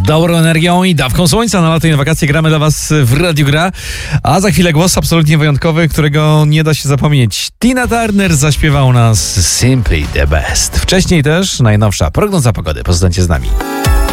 dobrą energią i dawką słońca. Na lato i na wakacje gramy dla was w Radiu Gra. A za chwilę głos absolutnie wyjątkowy, którego nie da się zapomnieć. Tina Turner zaśpiewa u nas Simply the Best. Wcześniej też najnowsza prognoza pogody. Pozostańcie z nami.